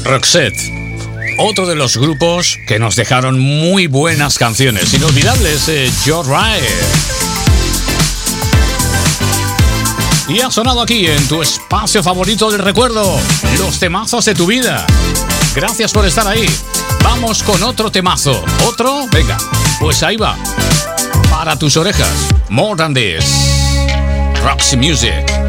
Roxette, otro de los grupos que nos dejaron muy buenas canciones, inolvidables, Joe Ryan. Y ha sonado aquí en tu espacio favorito del recuerdo, los temazos de tu vida. Gracias por estar ahí. Vamos con otro temazo. ¿Otro? Venga, pues ahí va. Para tus orejas, More Than This, Roxy Music.